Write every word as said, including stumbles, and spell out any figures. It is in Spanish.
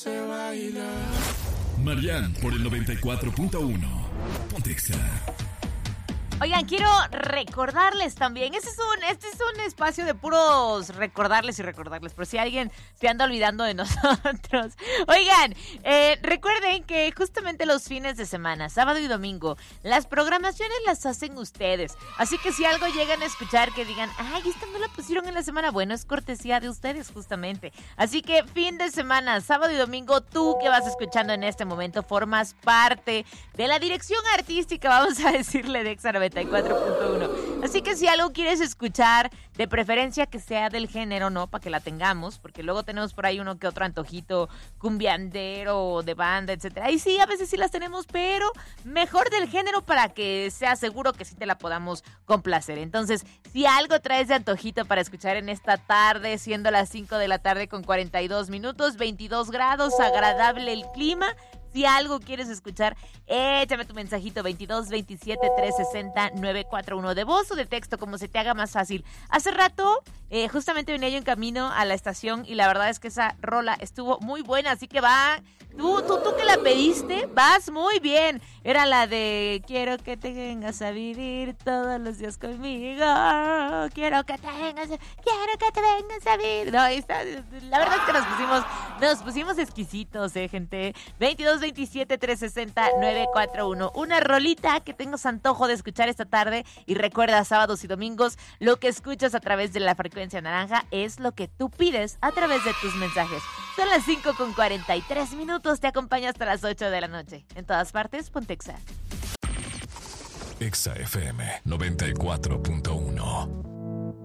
Marian por el noventa y cuatro punto uno. Ponte Exa. Oigan, quiero recordarles también, este es un este es un espacio de puros recordarles y recordarles, por si alguien se anda olvidando de nosotros. Oigan, eh, recuerden que justamente los fines de semana, sábado y domingo, las programaciones las hacen ustedes. Así que si algo llegan a escuchar que digan, ay, esta no la pusieron en la semana, bueno, es cortesía de ustedes justamente. Así que fin de semana, sábado y domingo, tú que vas escuchando en este momento formas parte de la dirección artística, vamos a decirle, de Exa noventa y cuatro punto uno. Así que si algo quieres escuchar, de preferencia que sea del género, ¿no? Para que la tengamos, porque luego tenemos por ahí uno que otro antojito cumbiandero, de banda, etcétera. Y sí, a veces sí las tenemos, pero mejor del género para que sea seguro que sí te la podamos complacer. Entonces, si algo traes de antojito para escuchar en esta tarde, siendo las cinco de la tarde con cuarenta y dos minutos, veintidós grados, agradable el clima. Si algo quieres escuchar, échame tu mensajito veintidós veintisiete trescientos sesenta novecientos cuarenta y uno de voz o de texto, como se te haga más fácil. Hace rato, eh, justamente venía yo en camino a la estación y la verdad es que esa rola estuvo muy buena, así que va, tú, tú, tú que la pediste, vas muy bien. Era la de quiero que te vengas a vivir todos los días conmigo, quiero que te vengas a, quiero que te vengas a vivir. No, está, la verdad es que nos pusimos, nos pusimos exquisitos, eh, gente. veintidós veintisiete trescientos sesenta novecientos cuarenta y uno. Una rolita que tengas antojo de escuchar esta tarde. Y recuerda, sábados y domingos, lo que escuchas a través de la frecuencia naranja es lo que tú pides a través de tus mensajes. Son las cinco con cuarenta y tres minutos. Te acompaño hasta las ocho de la noche. En todas partes, ponte Exa. Exa F M noventa y cuatro punto uno.